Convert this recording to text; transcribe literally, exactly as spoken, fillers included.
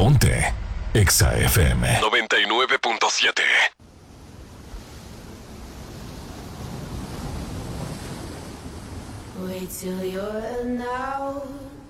Ponte Exa F M noventa y nueve punto siete. Wait till you're now.